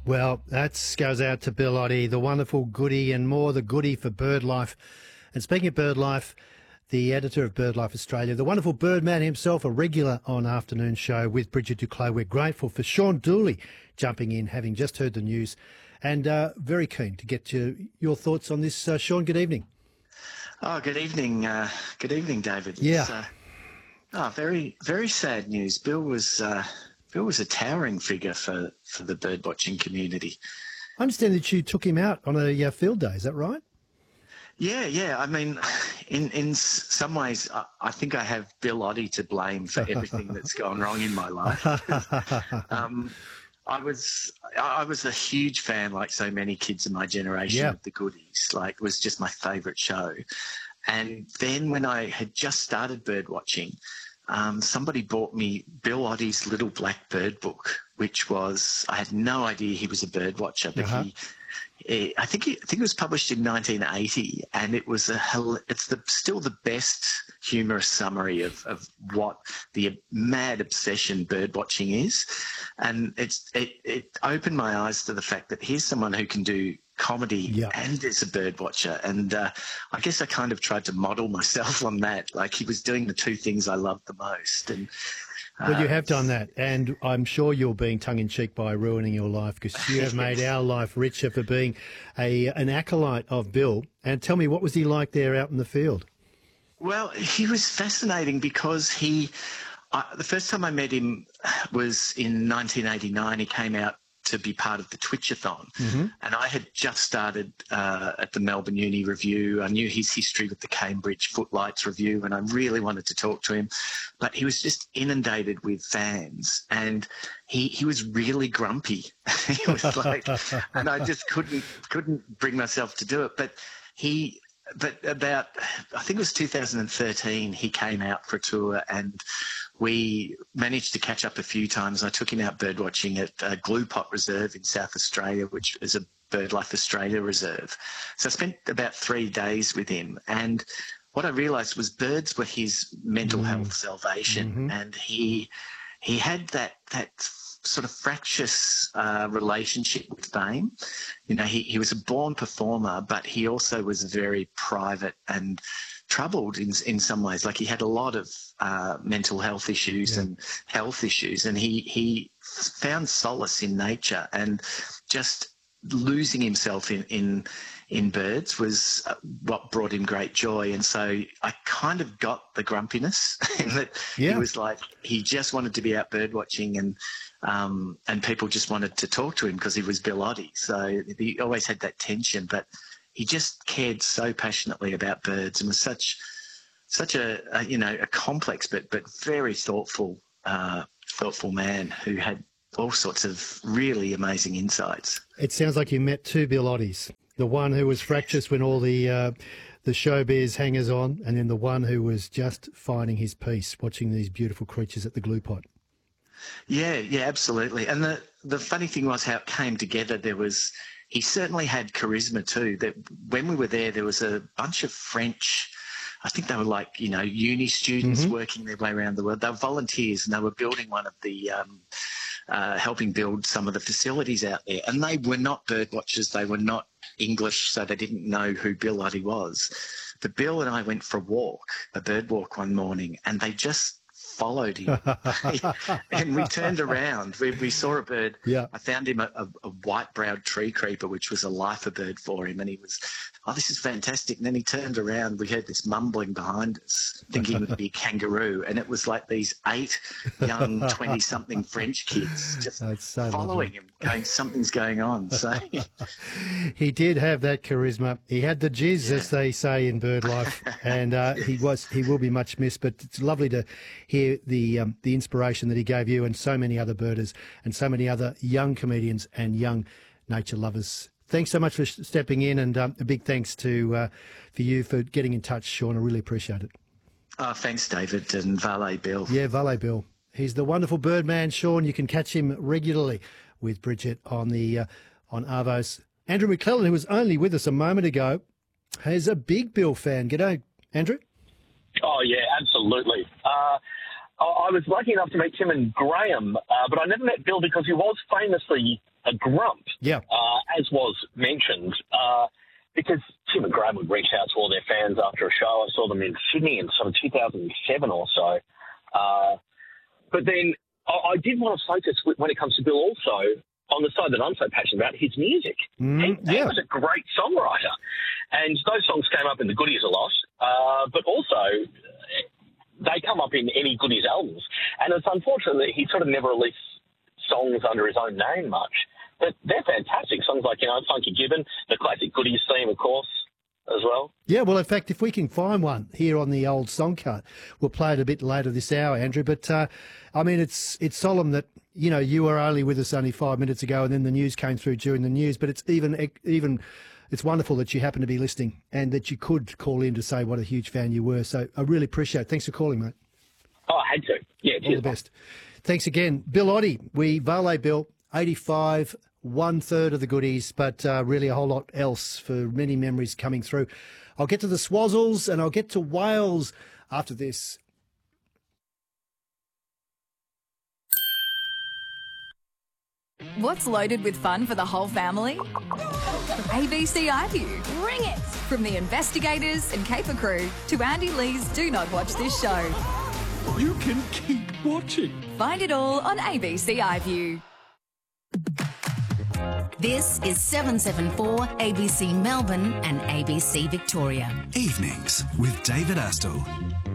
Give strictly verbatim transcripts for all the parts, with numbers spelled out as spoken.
Well, that goes out to Bill Oddie, the wonderful goodie and more the goodie for BirdLife. And speaking of BirdLife, the editor of BirdLife Australia, the wonderful Birdman himself, a regular on Afternoon Show with Bridget Duclos. We're grateful for Sean Dooley jumping in, having just heard the news, and uh, very keen to get to your thoughts on this. Uh, Sean, good evening. Oh, good evening. Uh, good evening, David. Yeah. It's, uh, oh, very, very sad news. Bill was uh, Bill was a towering figure for, for the bird watching community. I understand that you took him out on a uh, field day. Is that right? Yeah, yeah. I mean, in in some ways, I, I think I have Bill Oddie to blame for everything that's gone wrong in my life. um, I was I was a huge fan, like so many kids in my generation, Yeah. of The Goodies. Like, it was just my favourite show. And then when I had just started bird watching, um, somebody bought me Bill Oddie's Little Black Bird book, which was, I had no idea he was a bird watcher, but Uh-huh. he. Eh, I think it, I think it was published in nineteen eighty, and it was a hel- it's the still the best humorous summary of, of what the mad obsession bird watching is, and it's it, it opened my eyes to the fact that here's someone who can do comedy Yeah. and is a bird watcher, and uh, I guess I kind of tried to model myself on that. Like, he was doing the two things I loved the most, and. Well, you uh, have done that, and I'm sure you're being tongue-in-cheek by ruining your life, because you have made our life richer for being a an acolyte of Bill. And tell me, what was he like there out in the field? Well, he was fascinating because he, I, the first time I met him was in nineteen eighty-nine. He came out to be part of the Twitchathon. Mm-hmm. And I had just started uh, at the Melbourne Uni Review. I knew his history with the Cambridge Footlights Review, and I really wanted to talk to him. But he was just inundated with fans, and he, he was really grumpy. He was like, and I just couldn't couldn't bring myself to do it. But he... But about, I think it was two thousand thirteen, he came out for a tour, and we managed to catch up a few times. I took him out bird watching at uh, Gluepot Reserve in South Australia, which is a BirdLife Australia reserve. So I spent about three days with him, and what I realised was birds were his mental Mm. health salvation, Mm-hmm. and he he had that that sort of fractious uh, relationship with fame. You know, he, he was a born performer, but he also was very private and troubled in in some ways. Like, he had a lot of uh, mental health issues Yeah. and health issues, and he he found solace in nature, and just losing himself in in in birds was uh, what brought him great joy. And so I kind of got the grumpiness in that Yeah. he was like, he just wanted to be out bird watching, and um, and people just wanted to talk to him because he was Bill Oddie. So he always had that tension, but he just cared so passionately about birds, and was such such a, a you know a complex but but very thoughtful uh, thoughtful man who had all sorts of really amazing insights. It sounds like you met two Bill Oddies. The one who was fractious when all the uh, the showbiz hangers on, and then the one who was just finding his peace, watching these beautiful creatures at the Gluepot. Yeah, yeah, absolutely. And the the funny thing was how it came together. There was he certainly had charisma too. That when we were there, there was a bunch of French. I think they were like, you know, uni students Mm-hmm. working their way around the world. They were volunteers, and they were building one of the, um, uh, helping build some of the facilities out there. And they were not bird watchers. They were not English, so they didn't know who Bill Oddie was. But Bill and I went for a walk, a bird walk one morning, and they just followed him. And we turned around. We, we saw a bird. Yeah. I found him a, a, a white-browed tree creeper, which was a lifer bird for him, and he was, oh, this is fantastic. And then he turned around. We heard this mumbling behind us, thinking it would be a kangaroo, and it was like these eight young twenty-something French kids just That's so following lovely. him, going, something's going on. So, He did have that charisma. He had the jizz, as they say in bird life, and uh, he was he will be much missed. But it's lovely to hear the um, the inspiration that he gave you and so many other birders and so many other young comedians and young nature lovers. Thanks so much for sh- stepping in, and um, a big thanks to uh, for you for getting in touch, Sean. I really appreciate it. oh, thanks, David and Valet Bill. Yeah, Valet Bill. He's the wonderful Birdman, Sean. You can catch him regularly with Bridget on the uh, on Arvos. Andrew McClellan, who was only with us a moment ago, is a big Bill fan. G'day, Andrew. Oh, yeah, absolutely. Uh, I I was lucky enough to meet Tim and Graham, uh, but I never met Bill because he was famously a grump, Yeah. uh, as was mentioned, uh, because Tim and Graham would reach out to all their fans after a show. I saw them in Sydney in sort of two thousand seven or so. Uh, but then I, I did want to focus with, when it comes to Bill also on the side that I'm so passionate about, his music. Mm, he, yeah. he was a great songwriter. And those songs came up in the Goodies a lot, uh, but also they come up in any Goodies albums. And it's unfortunate that he sort of never released songs under his own name much. But they're fantastic. Songs like, you know, Funky Gibbon, the classic Goodies theme, of course, as well. Yeah, well, in fact, if we can find one here on the old song card, we'll play it a bit later this hour, Andrew. But, uh, I mean, it's it's solemn that, you know, you were only with us only five minutes ago and then the news came through during the news. But it's even even it's wonderful that you happen to be listening and that you could call in to say what a huge fan you were. So I really appreciate it. Thanks for calling, mate. Oh, I had to. Yeah, cheers. All the best. Thanks again. Bill Oddie, we valet Bill, eighty-five, one third of the Goodies, but uh, really a whole lot else for many memories coming through. I'll get to the Swazzles and I'll get to Wales after this. What's loaded with fun for the whole family? A B C iView. Bring it! From the investigators and caper crew to Andy Lee's Do Not Watch This Show. You can keep watching. Find it all on A B C iView. This is seven seven four A B C Melbourne and A B C Victoria. Evenings with David Astle.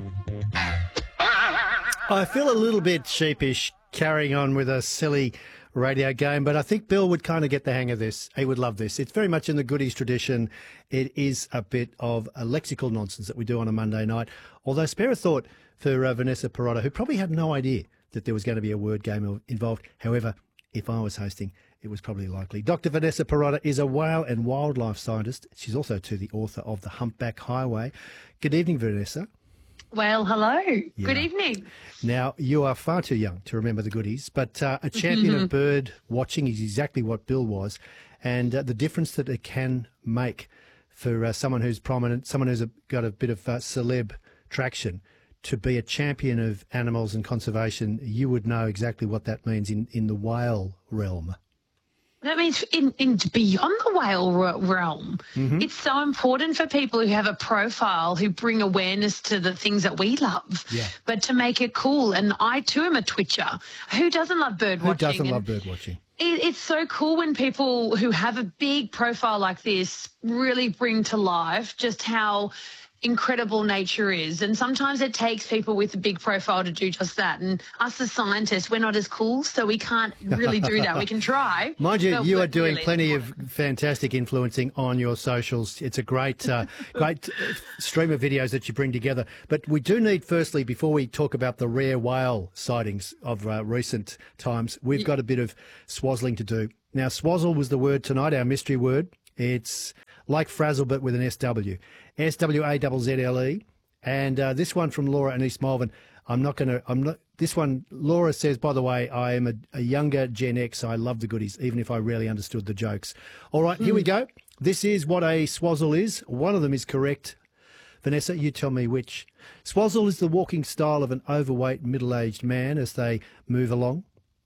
I feel a little bit sheepish carrying on with a silly radio game, but I think Bill would kind of get the hang of this. He would love this. It's very much in the Goodies tradition. It is a bit of a lexical nonsense that we do on a Monday night. Although spare a thought for uh, Vanessa Perrotta, who probably had no idea that there was going to be a word game involved. However, if I was hosting, it was probably likely. Doctor Vanessa Perrotta is a whale and wildlife scientist. She's also too the author of The Humpback Highway. Good evening, Vanessa. Well, hello. Yeah. Good evening. Now, you are far too young to remember the Goodies, but uh, a champion of bird watching is exactly what Bill was, and uh, the difference that it can make for uh, someone who's prominent, someone who's a, got a bit of uh, celeb traction, to be a champion of animals and conservation. You would know exactly what that means in, in the whale realm. That means in, in beyond the whale realm. Mm-hmm. It's so important for people who have a profile, who bring awareness to the things that we love, Yeah. but to make it cool. And I, too, am a twitcher. Who doesn't love bird Who watching? doesn't And love bird watching? It, it's so cool when people who have a big profile like this really bring to life just how incredible nature is. And sometimes it takes people with a big profile to do just that. And us as scientists, we're not as cool, so we can't really do that. We can try. Mind you, but you we're are doing really plenty of important. fantastic influencing on your socials. It's a great, uh, great stream of videos that you bring together. But we do need, firstly, before we talk about the rare whale sightings of uh, recent times, we've got a bit of swazzling to do. Now, swazzle was the word tonight, our mystery word. It's like frazzle, but with an S W. S W A Z Z L E. And uh, this one from Laura and East Malvern. I'm not going to, I'm not, this one, Laura says, by the way, I am a, a younger Gen X. I love the Goodies, even if I rarely understood the jokes. All right, here we go. This is what a swazzle is. One of them is correct. Vanessa, you tell me which. Swazzle is the walking style of an overweight, middle-aged man as they move along.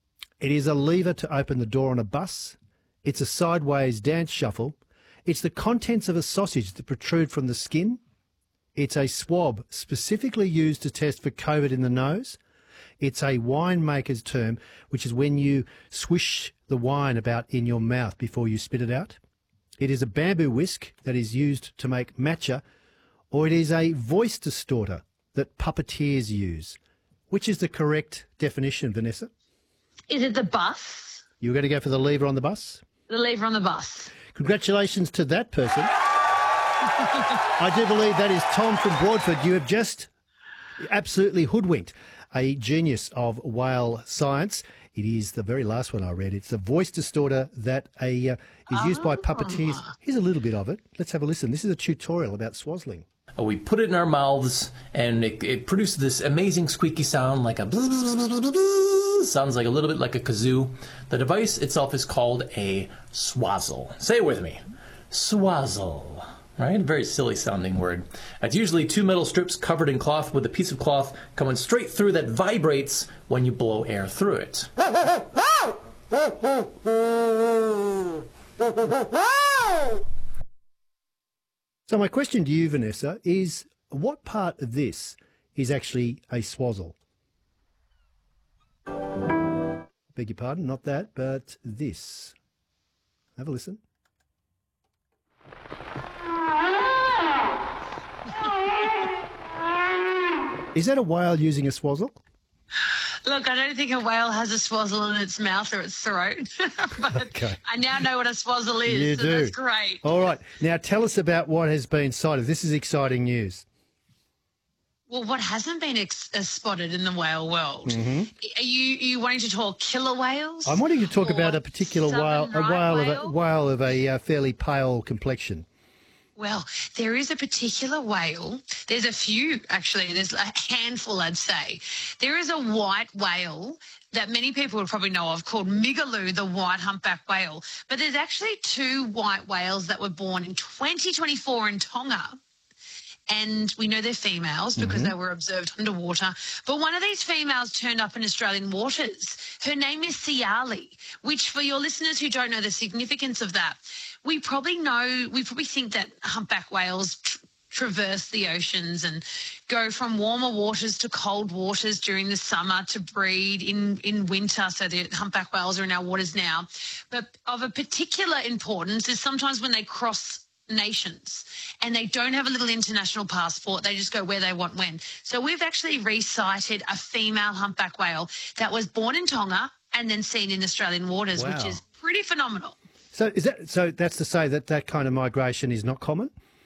It is a lever to open the door on a bus. It's a sideways dance shuffle. It's the contents of a sausage that protrude from the skin. It's a swab specifically used to test for COVID in the nose. It's a winemaker's term, which is when you swish the wine about in your mouth before you spit it out. It is a bamboo whisk that is used to make matcha, or it is a voice distorter that puppeteers use. Which is the correct definition, Vanessa? Is it the bus? You're going to go for the lever on the bus? The lever on the bus. Congratulations to that person. I do believe that is Tom from Broadford. You have just absolutely hoodwinked a genius of whale science. It is the very last one I read. It's a voice distorter that a, uh, is used by puppeteers. Here's a little bit of it. Let's have a listen. This is a tutorial about swazzling. We put it in our mouths, and it, it produces this amazing squeaky sound, like a bzz, bzz, bzz, bzz, bzz, sounds like a little bit like a kazoo. The device itself is called a swazzle. Say it with me. Swazzle. Right? A very silly sounding word. It's usually two metal strips covered in cloth with a piece of cloth coming straight through that vibrates when you blow air through it. So my question to you, Vanessa, is what part of this is actually a swazzle? Beg your pardon, not that, but this. Have a listen. Is that a whale using a swazzle? Look, I don't think a whale has a swazzle in its mouth or its throat. But Okay. I now know what a swazzle is, You so do. that's great. All right. Now tell us about what has been sighted. This is exciting news. Well, what hasn't been ex- uh, spotted in the whale world? Mm-hmm. Are you are you wanting to talk killer whales? I'm wanting to talk or about a particular whale, southern a right whale of a whale? whale of a uh, fairly pale complexion. Well, there is a particular whale. There's a few, actually. There's a handful, I'd say. There is a white whale that many people would probably know of called Migaloo, the white humpback whale. But there's actually two white whales that were born in twenty twenty-four in Tonga. And we know they're females because they were observed underwater. But one of these females turned up in Australian waters. Her name is Siali, which for your listeners who don't know the significance of that, we probably know, we probably think that humpback whales tr- traverse the oceans and go from warmer waters to cold waters during the summer to breed in, in winter. So the humpback whales are in our waters now. But of a particular importance is sometimes when they cross nations and they don't have a little international passport, they just go where they want when. So we've actually resighted a female humpback whale that was born in Tonga and then seen in Australian waters, Wow. which is pretty phenomenal. So is that so? That's to say that that kind of migration is not common.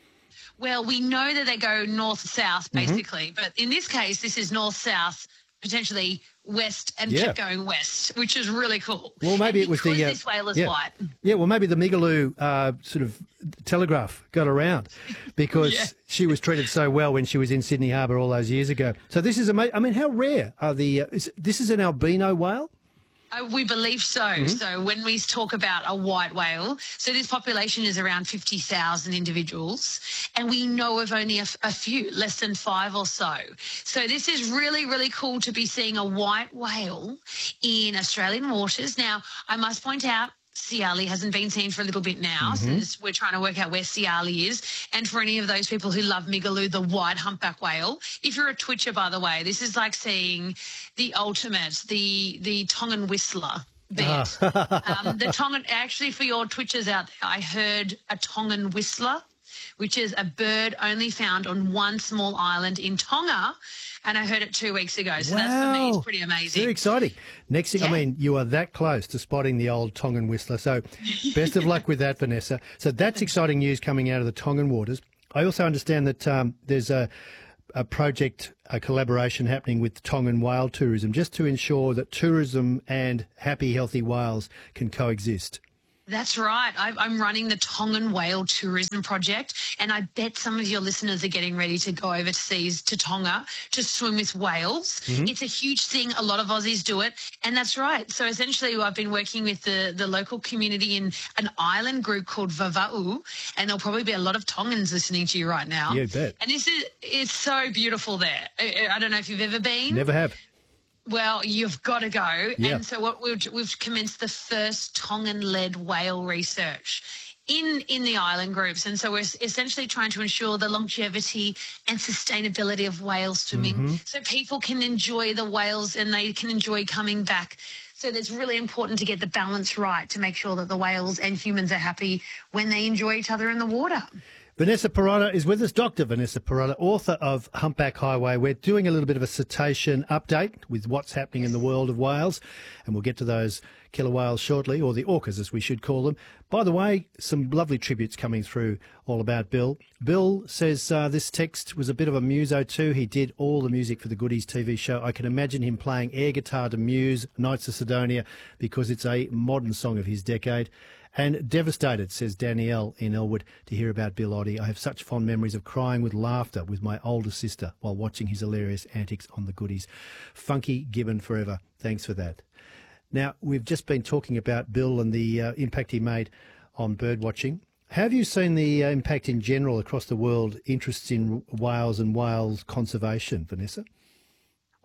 Well, we know that they go north-south, basically, but in this case, this is north-south, potentially west, and Yeah. kept going west, which is really cool. Well, maybe And it was the because uh, this whale is yeah. white. Yeah, well, maybe the Migaloo uh, sort of telegraph got around because Yeah. she was treated so well when she was in Sydney Harbour all those years ago. So this is amazing. I mean, how rare are the? Uh, is, this is an albino whale. Uh, we believe so. Mm-hmm. So when we talk about a white whale, so this population is around fifty thousand individuals, and we know of only a, f- a few, less than five or so. So this is really, really cool to be seeing a white whale in Australian waters. Now, I must point out, Siali hasn't been seen for a little bit now, so this, we're trying to work out where Siali is. And for any of those people who love Migaloo, the white humpback whale, if you're a twitcher, by the way, this is like seeing the ultimate, the the Tongan whistler. Bet. um, the Tongan, actually, for your twitchers out there, I heard a Tongan whistler, which is a bird only found on one small island in Tonga. And I heard it two weeks ago. So that's, for me, it's pretty amazing. Very exciting. Next thing, I Yeah. mean, you are that close to spotting the old Tongan whistler. So best of luck with that, Vanessa. So that's exciting news coming out of the Tongan waters. I also understand that um, there's a, a project, a collaboration happening with Tongan whale tourism just to ensure that tourism and happy, healthy whales can coexist. That's right. I, I'm running the Tongan Whale Tourism Project, and I bet some of your listeners are getting ready to go overseas to Tonga to swim with whales. It's a huge thing. A lot of Aussies do it, and that's right. So essentially, I've been working with the, the local community in an island group called Vava'u, and there'll probably be a lot of Tongans listening to you right now. You bet. And this is it's so beautiful there. I, I don't know if you've ever been. Never have. Well, you've got to go. Yeah. And so what we've, we've commenced the first Tongan-led whale research in, in the island groups. And so we're essentially trying to ensure the longevity and sustainability of whale swimming Mm-hmm. so people can enjoy the whales and they can enjoy coming back. So it's really important to get the balance right to make sure that the whales and humans are happy when they enjoy each other in the water. Vanessa Perrotta is with us, Doctor Vanessa Perrotta, author of Humpback Highway. We're doing a little bit of a cetacean update with what's happening in the world of whales, and we'll get to those killer whales shortly, or the orcas as we should call them. By the way, some lovely tributes coming through all about Bill. Bill says uh, this text was a bit of a muso too. He did all the music for the Goodies T V show. I can imagine him playing air guitar to Muse, Knights of Sidonia, because it's a modern song of his decade. And devastated, says Danielle in Elwood, to hear about Bill Oddie. I have such fond memories of crying with laughter with my older sister while watching his hilarious antics on the Goodies. Funky Gibbon forever. Thanks for that. Now, we've just been talking about Bill and the uh, impact he made on bird watching. Have you seen the uh, impact in general across the world, interests in whales and whales conservation, Vanessa?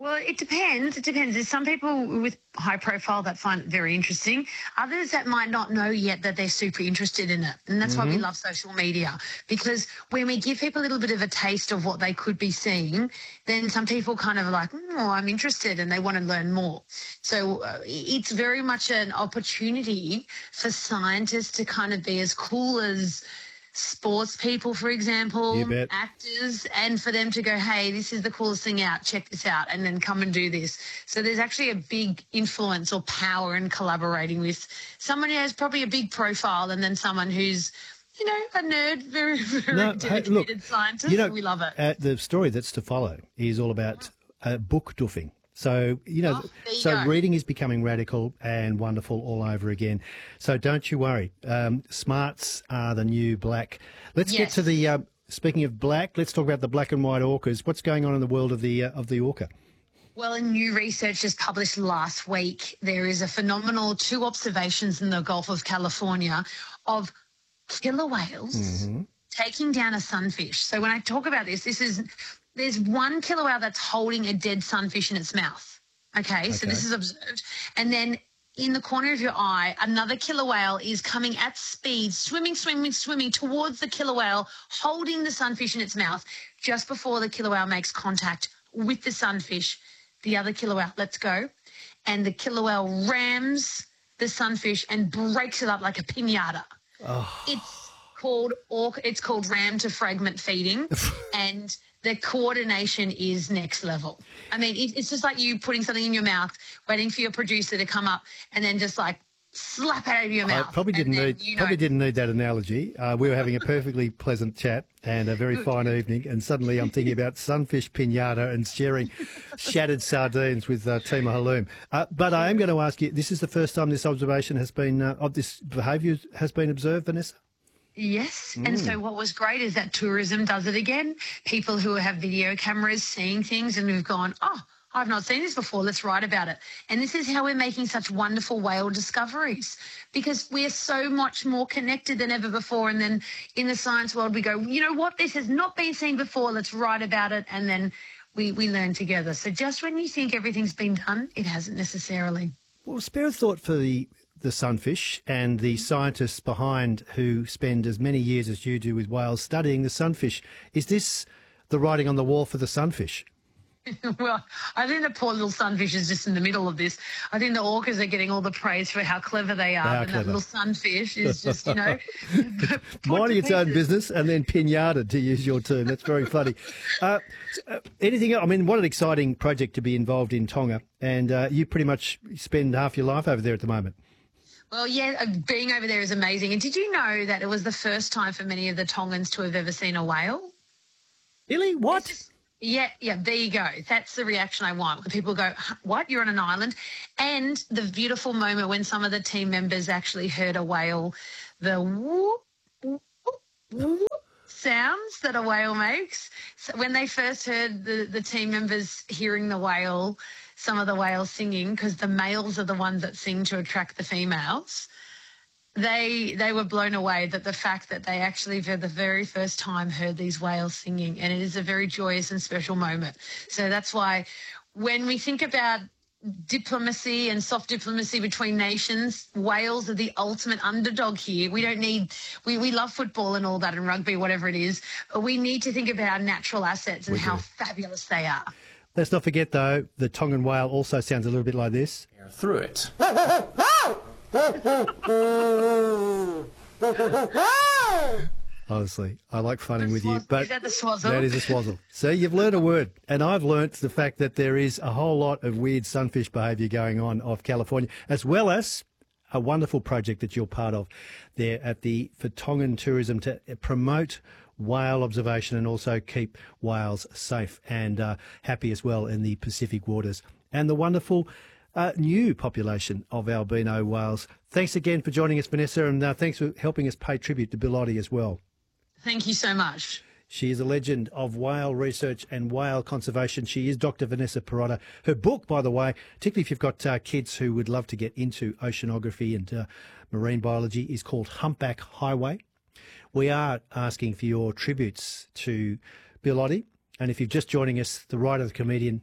Well, it depends. It depends. There's some people with high profile that find it very interesting. Others that might not know yet that they're super interested in it. And that's mm-hmm. why we love social media, because when we give people a little bit of a taste of what they could be seeing, then some people kind of are like, oh, I'm interested, and they want to learn more. So uh, it's very much an opportunity for scientists to kind of be as cool as sports people, for example, actors, and for them to go, hey, this is the coolest thing out, check this out, and then come and do this. So there's actually a big influence or power in collaborating with someone who has probably a big profile and then someone who's, you know, a nerd, very, very no, dedicated hey, look, scientist. You know, we love it. Uh, the story that's to follow is all about uh, book doofing. So, you know, oh, you so go. reading is becoming radical and wonderful all over again. So don't you worry. Um, smarts are the new black. Let's Yes. get to the, uh, speaking of black, let's talk about the black and white orcas. What's going on in the world of the uh, of the orca? Well, in new research just published last week, there is a phenomenal two observations in the Gulf of California of killer whales Mm-hmm. taking down a sunfish. So when I talk about this, this is there's one killer whale that's holding a dead sunfish in its mouth. Okay, so Okay. this is observed. And then in the corner of your eye, another killer whale is coming at speed, swimming, swimming, swimming towards the killer whale, holding the sunfish in its mouth. Just before the killer whale makes contact with the sunfish, the other killer whale lets go, and the killer whale rams the sunfish and breaks it up like a piñata. Oh. It's called orc. It's called ram to fragment feeding, and the coordination is next level. I mean, it, it's just like you putting something in your mouth, waiting for your producer to come up, and then just like slap it out of your mouth. I probably didn't and then, need you know, probably didn't need that analogy. Uh, we were having a perfectly pleasant chat and a very fine evening, and suddenly I'm thinking about sunfish pinata and sharing shattered sardines with uh, Tima Halloum. Uh, but I am going to ask you: this is the first time this observation has been uh, of this behaviour has been observed, Vanessa? Yes. Mm. And so what was great is that tourism does it again. People who have video cameras seeing things and who've gone, oh, I've not seen this before, let's write about it. And this is how we're making such wonderful whale discoveries, because we are so much more connected than ever before. And then in the science world, we go, you know what, this has not been seen before, let's write about it. And then we, we learn together. So just when you think everything's been done, it hasn't necessarily. Well, spare a thought for the the sunfish and the scientists behind who spend as many years as you do with whales studying the sunfish. Is this the writing on the wall for the sunfish? Well, I think the poor little sunfish is just in the middle of this. I think the orcas are getting all the praise for how clever they are, They are and clever. that little sunfish is just, you know, put Minding to its own pieces. business and then pinata, to use your term. That's very funny. Uh, uh, anything else? I mean, what an exciting project to be involved in Tonga. And uh, you pretty much spend half your life over there at the moment. Well, yeah, uh, being over there is amazing. And did you know that it was the first time for many of the Tongans to have ever seen a whale? Really? What? Yeah, yeah, there you go. That's the reaction I want. When people go, "Huh, what, you're on an island?" And the beautiful moment when some of the team members actually heard a whale, the whoop, whoop, whoop sounds that a whale makes. So when they first heard the, the team members hearing the whale, some of the whales singing, because the males are the ones that sing to attract the females, they they were blown away that the fact that they actually for the very first time heard these whales singing, and it is a very joyous and special moment. So that's why when we think about diplomacy and soft diplomacy between nations, whales are the ultimate underdog here. We don't need, we, we love football and all that and rugby, whatever it is, but we need to think about our natural assets and how fabulous they are. Let's not forget, though, the Tongan whale also sounds a little bit like this. Through it. Honestly, I like funning with you, but Is that the swazzle? that is a swazzle. So you've learned a word, and I've learnt the fact that there is a whole lot of weird sunfish behaviour going on off California, as well as a wonderful project that you're part of there at the for Tongan tourism to promote whale observation and also keep whales safe and uh, happy as well in the Pacific waters, and the wonderful uh, new population of albino whales. Thanks again for joining us, Vanessa, and uh, thanks for helping us pay tribute to Bill Oddie as well. Thank you so much. She is a legend of whale research and whale conservation. She is Doctor Vanessa Perrotta. Her book, by the way, particularly if you've got uh, kids who would love to get into oceanography and uh, marine biology, is called Humpback Highway. We are asking for your tributes to Bill Oddie. And if you're just joining us, the writer, the comedian,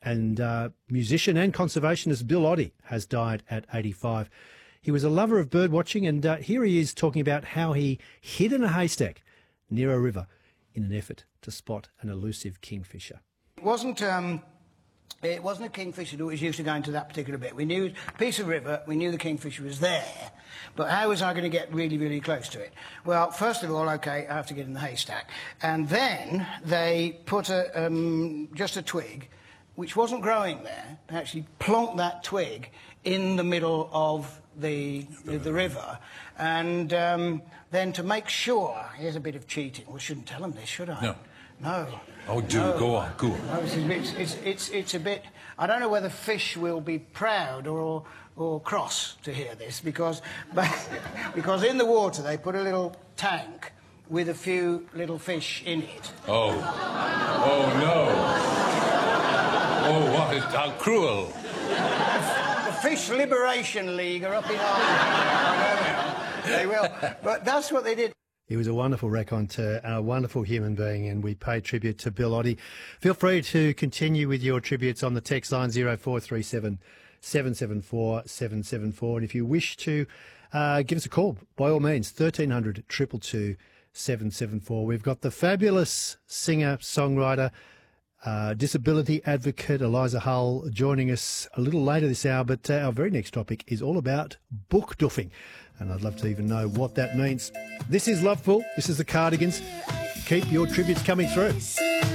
And uh, musician and conservationist Bill Oddie has died at eighty-five. He was a lover of bird watching, and uh, here he is talking about how he hid in a haystack near a river in an effort to spot an elusive kingfisher. It wasn't, um, it wasn't a kingfisher that was used to going to that particular bit. We knew a piece of river, we knew the kingfisher was there, but how was I going to get really, really close to it? Well, first of all, OK, I have to get in the haystack. And then they put a, um, just a twig, which wasn't growing there, they actually plonked that twig in the middle of the, the, the river. And um, then to make sure, here's a bit of cheating. We shouldn't tell them this, should I? No. No. Oh, do. No. Go on, go on. No, it's, a bit, it's, it's, it's a bit... I don't know whether fish will be proud or, or cross to hear this, because, but, because in the water they put a little tank with a few little fish in it. Oh. Oh, no. Oh, what is... How cruel. The Fish Liberation League are up in Ireland. They will. But that's what they did. He was a wonderful raconteur, a wonderful human being, and we pay tribute to Bill Oddie. Feel free to continue with your tributes on the text line zero four three seven, seven seven four, seven seven four. And if you wish to uh, give us a call, by all means, thirteen hundred, two two two, seven seven four. We've got the fabulous singer, songwriter, uh, disability advocate Eliza Hull joining us a little later this hour, but uh, our very next topic is all about book doofing. And I'd love to even know what that means. This is Loveful. This is the Cardigans. Keep your tributes coming through.